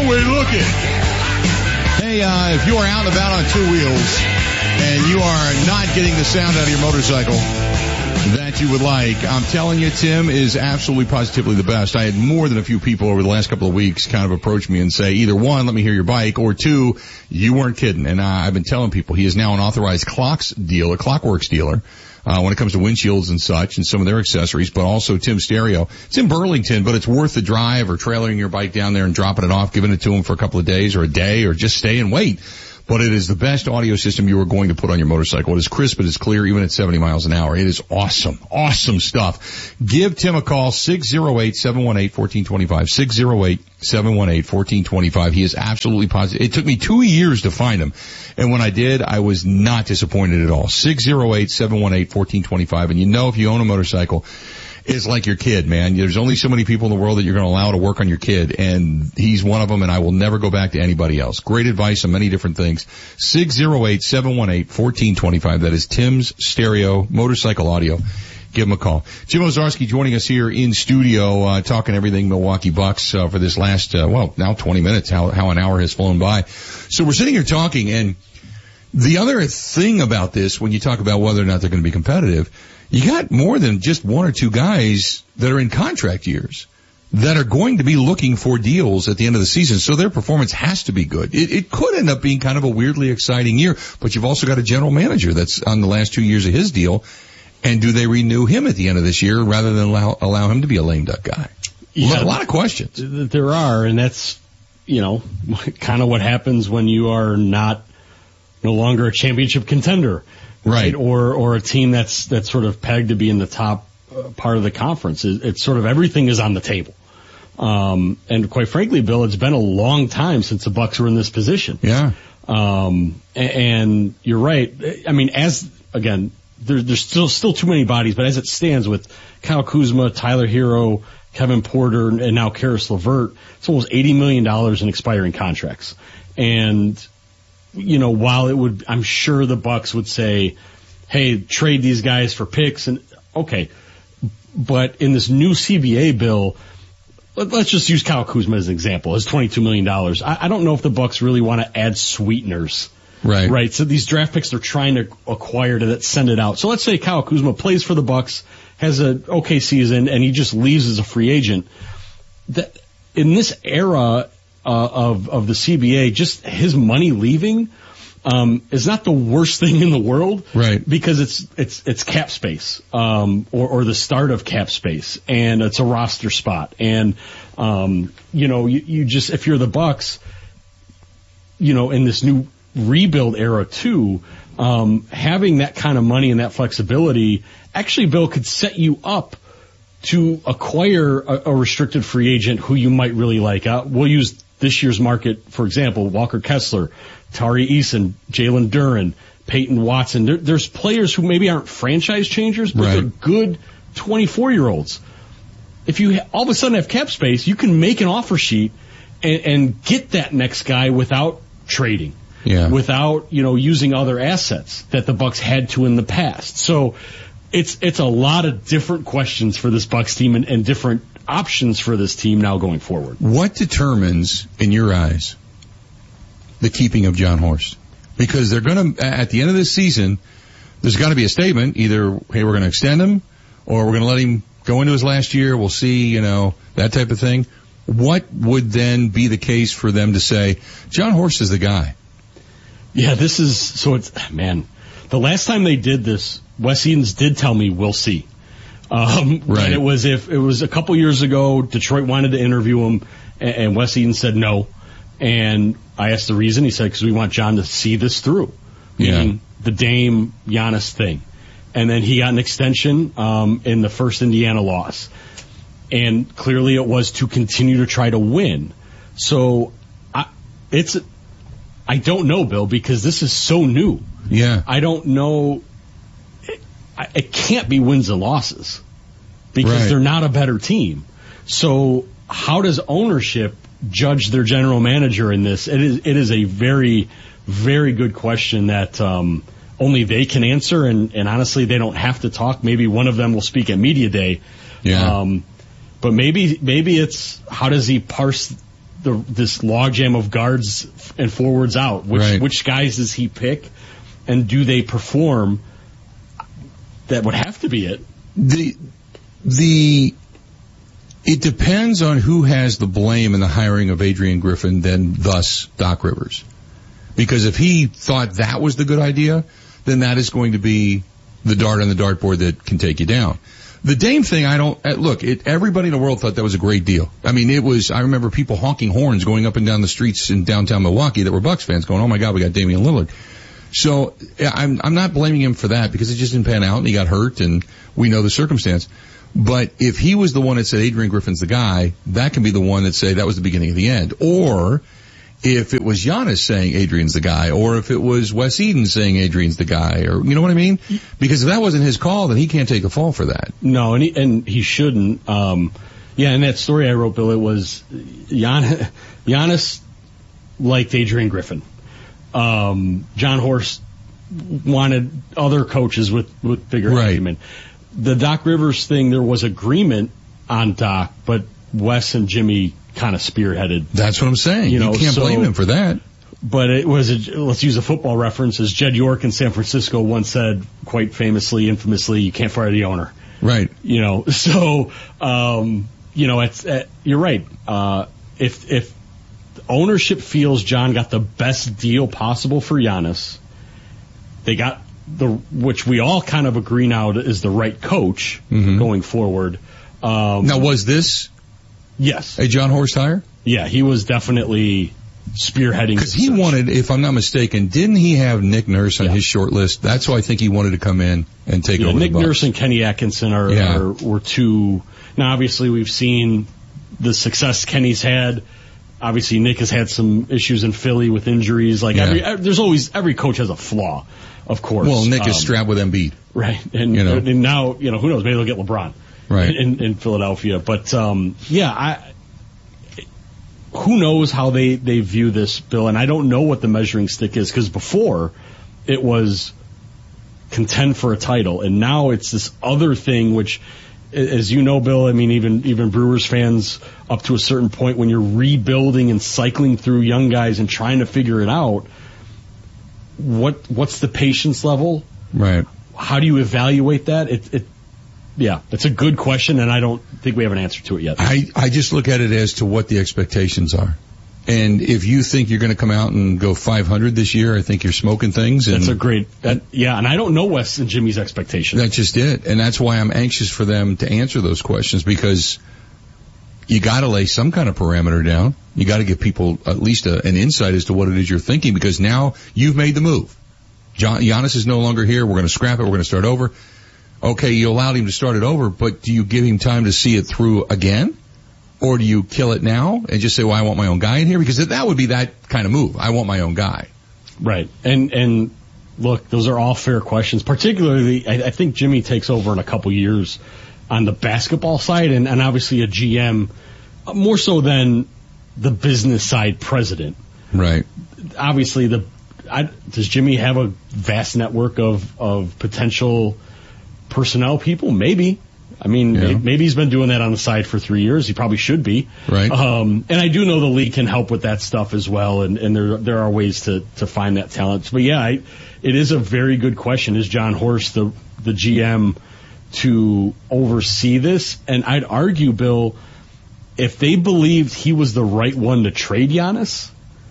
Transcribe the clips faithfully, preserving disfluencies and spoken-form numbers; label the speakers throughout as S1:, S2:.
S1: we're looking. Hey, uh, if you are out and about on two wheels and you are not getting the sound out of your motorcycle that you would like, I'm telling you, Tim is absolutely positively the best. I had more than a few people over the last couple of weeks kind of approach me and say, either one, let me hear your bike, or two, you weren't kidding. And uh, I've been telling people he is now an authorized Clocks dealer, Clockworks dealer, uh, when it comes to windshields and such and some of their accessories, but also Tim Stereo. It's in Burlington, but it's worth the drive or trailering your bike down there and dropping it off, giving it to him for a couple of days or a day, or just stay and wait. But it is the best audio system you are going to put on your motorcycle. It is crisp, it is clear, even at seventy miles an hour. It is awesome. Awesome stuff. Give Tim a call, six oh eight, seven one eight, one four two five, six oh eight, seven one eight, one four two five. He is absolutely positive. It took me two years to find him. And when I did, I was not disappointed at all. six oh eight, seven one eight, one four two five. And you know, if you own a motorcycle, it's like your kid, man. There's only so many people in the world that you're going to allow to work on your kid, and he's one of them, and I will never go back to anybody else. Great advice on many different things. six oh eight, seven one eight, one four two five. That is Tim's Stereo Motorcycle Audio. Give him a call. Jim Owczarski joining us here in studio, uh, talking everything Milwaukee Bucks, uh, for this last, uh, well, now twenty minutes, how, how an hour has flown by. So we're sitting here talking, and the other thing about this, when you talk about whether or not they're going to be competitive, you got more than just one or two guys that are in contract years that are going to be looking for deals at the end of the season, so their performance has to be good. It, it could end up being kind of a weirdly exciting year, but you've also got a general manager that's on the last two years of his deal, and do they renew him at the end of this year rather than allow, allow him to be a lame duck guy? Yeah, a lot of questions.
S2: There are, and that's, you know, kind of what happens when you are not no longer a championship contender. Right. Or, or a team that's, that's sort of pegged to be in the top uh, part of the conference. It, it's sort of everything is on the table. Um, and quite frankly, Bill, it's been a long time since the Bucks were in this position.
S1: Yeah.
S2: Um, and, and you're right. I mean, as, again, there, there's still, still too many bodies, but as it stands with Kyle Kuzma, Tyler Hero, Kevin Porter, and now Karis LeVert, it's almost eighty million dollars in expiring contracts. And, you know, while it would, I'm sure the Bucks would say, hey, trade these guys for picks, and okay. But in this new C B A bill, let, let's just use Kyle Kuzma as an example, as twenty-two million dollars. I, I don't know if the Bucks really want to add sweeteners.
S1: Right.
S2: Right. So these draft picks they're trying to acquire to send it out. So let's say Kyle Kuzma plays for the Bucks, has an okay season, and he just leaves as a free agent. That, in this era, Uh, of, of the C B A, just his money leaving, um, is not the worst thing in the world.
S1: Right.
S2: Because it's, it's, it's cap space, um, or, or the start of cap space, and it's a roster spot. And, um, you know, you, you just, if you're the Bucks, you know, in this new rebuild era too, um, having that kind of money and that flexibility, actually, Bill, could set you up to acquire a, a restricted free agent who you might really like. Uh, we'll use this year's market, for example, Walker Kessler, Tari Eason, Jalen Duren, Peyton Watson. There, there's players who maybe aren't franchise changers, but
S1: right.
S2: they're good twenty-four-year-olds. If you all of a sudden have cap space, you can make an offer sheet and, and get that next guy without trading,
S1: yeah.
S2: without, you know, using other assets that the Bucks had to in the past. So it's it's a lot of different questions for this Bucks team and, and different options for this team now going forward.
S1: What determines, in your eyes, the keeping of John Horst? Because they're going to, at the end of this season, there's got to be a statement, either, hey, we're going to extend him, or we're going to let him go into his last year, we'll see, you know, that type of thing. What would then be the case for them to say, John Horst is the guy?
S2: Yeah, this is, so it's, man, the last time they did this, Wes Edens did tell me, we'll see. Um,
S1: right.
S2: And it was if it was a couple years ago, Detroit wanted to interview him, and, and Wes Edens said no. And I asked the reason. He said, because we want John to see this through.
S1: Yeah.
S2: Meaning the Dame Giannis thing. And then he got an extension, um, in the first Indiana loss. And clearly it was to continue to try to win. So I, it's, I don't know, Bill, because this is so new.
S1: Yeah.
S2: I don't know. It can't be wins and losses because
S1: right.
S2: they're not a better team. So how does ownership judge their general manager in this? It is, it is a very, very good question that, um, only they can answer. And, and honestly, they don't have to talk. Maybe one of them will speak at media day.
S1: Yeah.
S2: Um, but maybe, maybe it's how does he parse the this logjam of guards and forwards out. Which
S1: right.
S2: which guys does he pick, and do they perform? That would have to be it.
S1: The the it depends on who has the blame in the hiring of Adrian Griffin, then thus Doc Rivers. Because if he thought that was the good idea, then that is going to be the dart on the dartboard that can take you down. The Dame thing, I don't, look, it, everybody in the world thought that was a great deal. I mean, it was, I remember people honking horns going up and down the streets in downtown Milwaukee that were Bucks fans going, oh my God, we got Damian Lillard. So, I'm, I'm not blaming him for that because it just didn't pan out and he got hurt and we know the circumstance. But if he was the one that said Adrian Griffin's the guy, that can be the one that say that was the beginning of the end. Or, if it was Giannis saying Adrian's the guy, or if it was Wes Eden saying Adrian's the guy, or you know what I mean? Because if that wasn't his call, then he can't take a fall for that.
S2: No, and he, and he shouldn't. Um, yeah, in that story I wrote, Bill, it was Gian, Giannis liked Adrian Griffin. Um, John Horst wanted other coaches with, with bigger
S1: right.
S2: acumen. The Doc Rivers thing, there was agreement on Doc, but Wes and Jimmy kind of spearheaded.
S1: That's what I'm saying. You, know, you can't so, blame him for that.
S2: But it was, a, let's use a football reference, as Jed York in San Francisco once said, quite famously, infamously, you can't fire the owner.
S1: Right.
S2: You know, so, um, you know, it's, uh, you're right. Uh, if, if ownership feels John got the best deal possible for Giannis, they got the, which we all kind of agree now is the right coach mm-hmm. going forward. Um,
S1: now, was this
S2: Yes.
S1: a John Horst hire?
S2: Yeah, he was definitely spearheading.
S1: Because he wanted, if I'm not mistaken, didn't he have Nick Nurse on yeah. his short list? That's why I think he wanted to come in and take
S2: yeah,
S1: over
S2: Nick
S1: the Bucks.
S2: Nurse and Kenny Atkinson are,
S1: yeah.
S2: are were two. Now, obviously, we've seen the success Kenny's had. Obviously, Nick has had some issues in Philly with injuries. Like yeah. every, there's always every coach has a flaw, of course.
S1: Well, Nick
S2: um,
S1: is strapped with Embiid,
S2: right? And,
S1: you know?
S2: and now, you know, who knows? Maybe they'll get LeBron,
S1: right,
S2: in, in Philadelphia. But um, yeah, I. Who knows how they, they view this, Bill, and I don't know what the measuring stick is, because before it was contend for a title, and now it's this other thing, which, as you know, Bill, I mean, even even Brewers fans, up to a certain point, when you're rebuilding and cycling through young guys and trying to figure it out, what what's the patience level?
S1: Right.
S2: How do you evaluate that? It, it Yeah, it's a good question, and I don't think we have an answer to it yet.
S1: I, I just look at it as to what the expectations are. And if you think you're going to come out and go five hundred this year, I think you're smoking things. And
S2: that's a great, that, yeah, and I don't know Wes and Jimmy's expectations.
S1: That's just it. And that's why I'm anxious for them to answer those questions, because you got to lay some kind of parameter down. You got to give people at least a, an insight as to what it is you're thinking, because now you've made the move. John, Giannis is no longer here. We're going to scrap it. We're going to start over. Okay, you allowed him to start it over, but do you give him time to see it through again? Or do you kill it now and just say, well, I want my own guy in here? Because that would be that kind of move. I want my own guy.
S2: Right. And, and look, those are all fair questions. Particularly, I, I think Jimmy takes over in a couple years on the basketball side, and, and obviously a G M, more so than the business side president.
S1: Right.
S2: Obviously, the I, does Jimmy have a vast network of, of potential personnel people? Maybe. I mean, yeah. maybe he's been doing that on the side for three years. He probably should be.
S1: Right.
S2: Um, and I do know the league can help with that stuff as well, and, and there there are ways to, to find that talent. But yeah, I, it is a very good question. Is John Horst the the G M to oversee this? And I'd argue, Bill, if they believed he was the right one to trade Giannis,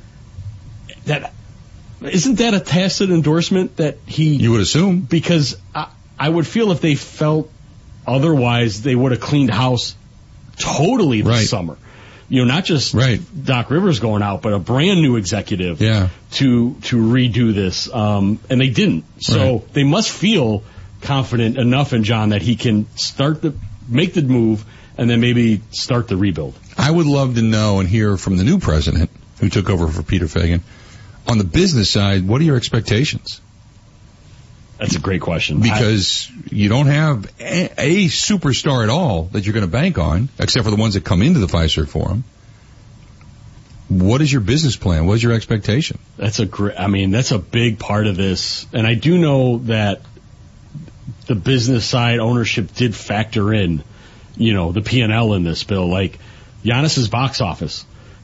S2: that isn't that a tacit endorsement that he?
S1: You would assume,
S2: because I, I would feel if they felt otherwise, they would have cleaned house totally this
S1: right.
S2: summer. You know, not just
S1: right.
S2: Doc Rivers going out, but a brand new executive
S1: yeah.
S2: to to redo this. Um, and they didn't. So
S1: right.
S2: they must feel confident enough in John that he can start the make the move and then maybe start the rebuild.
S1: I would love to know and hear from the new president who took over for Peter Feigin. On the business side, what are your expectations?
S2: That's a great question.
S1: Because I, you don't have a, a superstar at all that you're going to bank on, except for the ones that come into the Fiserv Forum. What is your business plan? What is your expectation?
S2: That's a great, I mean, that's a big part of this. And I do know that the business side ownership did factor in, you know, the P and L in this, Bill. Like, Giannis's box office.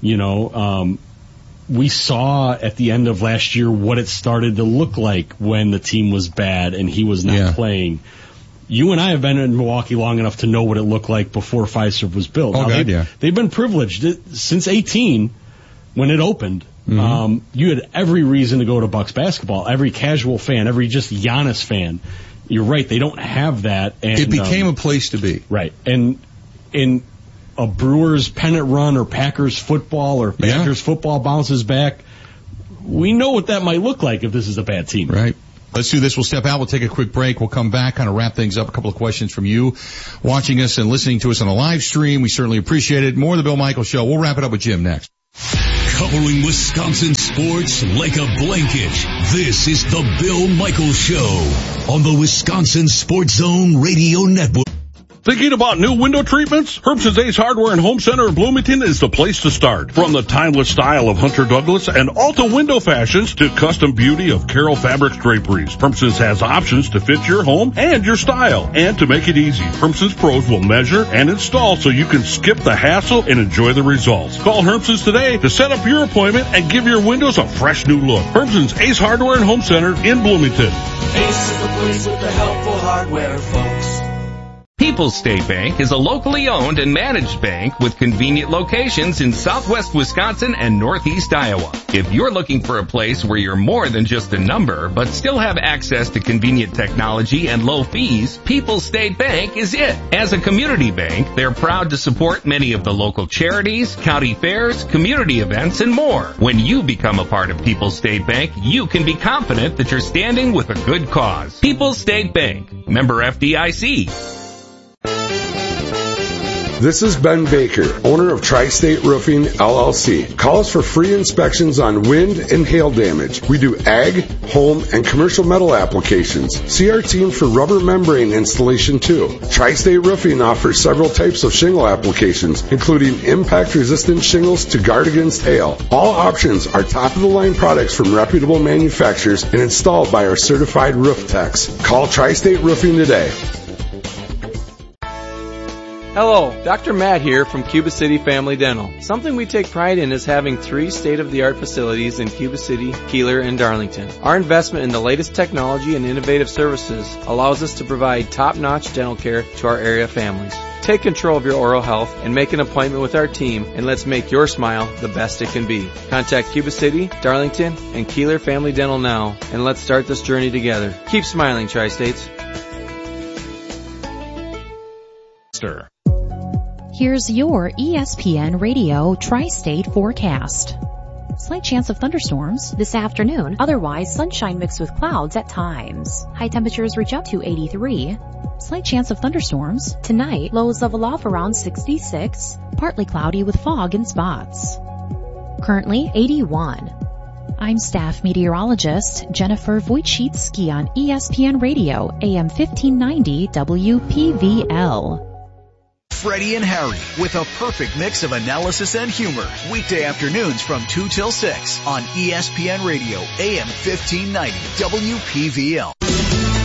S2: You know, um, we saw at the end of last year what it started to look like when the team was bad and he was not
S1: Yeah.
S2: playing. You and I have been in Milwaukee long enough to know what it looked like before Fiserv was built.
S1: Oh,
S2: now,
S1: God,
S2: they,
S1: yeah.
S2: They've been privileged since eighteen when it opened.
S1: Mm-hmm.
S2: Um, you had every reason to go to Bucks basketball. Every casual fan, every just Giannis fan. You're right. They don't have that. And,
S1: It became
S2: um,
S1: a place to be.
S2: right. And in a Brewers pennant run or Packers football or Badgers
S1: Yeah.
S2: football bounces back, we know what that might look like if this is a bad team.
S1: Right. Let's do this. We'll step out. We'll take a quick break. We'll come back, kind of wrap things up. A couple of questions from you watching us and listening to us on a live stream. We certainly appreciate it. More of the Bill Michaels Show. We'll wrap it up with Jim next.
S3: Covering Wisconsin sports like a blanket. This is the Bill Michaels Show on the Wisconsin Sports Zone Radio Network.
S4: Thinking about new window treatments? Herbson's Ace Hardware and Home Center in Bloomington is the place to start. From the timeless style of Hunter Douglas and Alta window fashions to custom beauty of Carroll Fabrics draperies, Herbson's has options to fit your home and your style. And to make it easy, Herbson's pros will measure and install so you can skip the hassle and enjoy the results. Call Herbson's today to set up your appointment and give your windows a fresh new look. Herbson's Ace Hardware and Home Center in Bloomington.
S5: Ace is the place with the helpful hardware, folks.
S6: People's State Bank is a locally owned and managed bank with convenient locations in southwest Wisconsin and northeast Iowa. If you're looking for a place where you're more than just a number, but still have access to convenient technology and low fees, People's State Bank is it. As a community bank, they're proud to support many of the local charities, county fairs, community events, and more. When you become a part of People's State Bank, you can be confident that you're standing with a good cause. People's State Bank, member F D I C.
S7: This is Ben Baker, owner of Tri-State Roofing, L L C. Call us for free inspections on wind and hail damage. We do ag, home, and commercial metal applications. See our team for rubber membrane installation too. Tri-State Roofing offers several types of shingle applications, including impact-resistant shingles to guard against hail. All options are top-of-the-line products from reputable manufacturers and installed by our certified roof techs. Call Tri-State Roofing today.
S8: Hello, Doctor Matt here from Cuba City Family Dental. Something we take pride in is having three state-of-the-art facilities in Cuba City, Keeler, and Darlington. Our investment in the latest technology and innovative services allows us to provide top-notch dental care to our area families. Take control of your oral health and make an appointment with our team, and let's make your smile the best it can be. Contact Cuba City, Darlington, and Keeler Family Dental now, and let's start this journey together. Keep smiling, Tri-States.
S9: Here's your E S P N Radio Tri-State forecast. Slight chance of thunderstorms this afternoon, otherwise sunshine mixed with clouds at times. High temperatures reach up to eighty-three. Slight chance of thunderstorms tonight, lows level off around sixty-six, partly cloudy with fog in spots. Currently eighty-one. I'm staff meteorologist Jennifer Wojcicki on E S P N Radio, A M fifteen ninety W P V L.
S10: Freddie and Harry with a perfect mix of analysis and humor. Weekday afternoons from two till six on E S P N Radio, A M fifteen ninety W P V L.